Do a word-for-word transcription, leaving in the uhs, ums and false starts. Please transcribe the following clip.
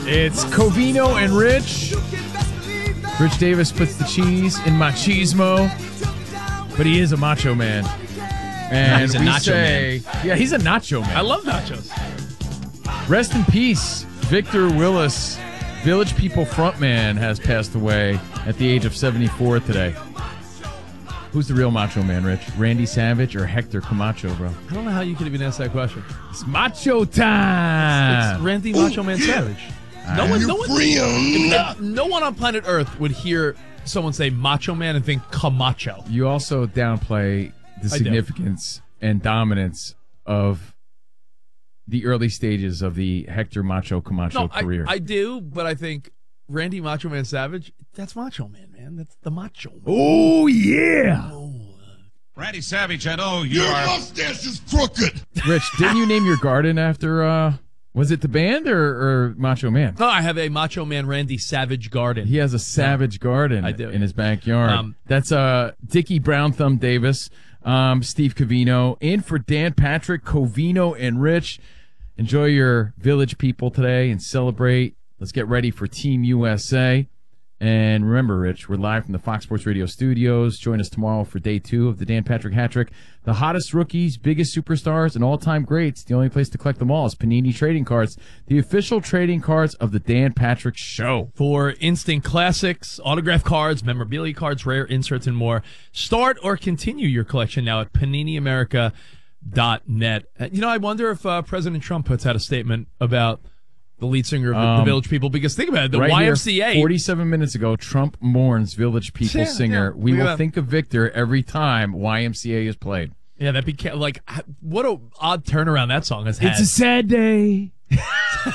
It's Covino and Rich. Rich Davis puts the cheese in machismo, but he is a macho man. And he's a we nacho say, man. Yeah, he's a nacho man. I love nachos. Rest in peace, Victor Willis, Village People frontman, has passed away at the age of seventy-four today. Who's the real macho man, Rich? Randy Savage or Hector Camacho, bro? I don't know how you could even ask that question. It's macho time. It's Randy Macho Man Savage. No one, no one, if- if no one on planet Earth would hear someone say Macho Man and think Camacho. You also downplay the I do. significance and dominance of the early stages of the Hector Macho Camacho No, I, career. I do, but I think Randy Macho Man Savage, that's Macho Man, man. That's the Macho Man. oh, yeah. Randy Savage, I know you Your are. mustache is crooked. Rich, didn't you name your garden after, uh, was it the band or, or Macho Man? No, I have a Macho Man Randy Savage garden. He has a savage garden I do. in his backyard. Um, That's uh, Dickie Brown Thumb Davis, um, Steve Covino, in for Dan Patrick, Covino, and Rich. Enjoy your Village People today and celebrate. Let's get ready for Team U S A. And remember, Rich, we're live from the Fox Sports Radio studios. Join us tomorrow for day two of the Dan Patrick Hat-Trick. The hottest rookies, biggest superstars, and all-time greats. The only place to collect them all is Panini Trading Cards, the official trading cards of the Dan Patrick Show. For instant classics, autograph cards, memorabilia cards, rare inserts, and more. Start or continue your collection now at panini america dot net. Uh, You know, I wonder if uh, President Trump puts out a statement about the lead singer of the, Um, the Village People, because think about it, the right Y M C A. Here, forty-seven minutes ago, Trump mourns Village People Yeah, singer. yeah. We Look at will that. think of Victor every time Y M C A is played. Yeah, that became like, what a odd turnaround that song has had. It's a sad day.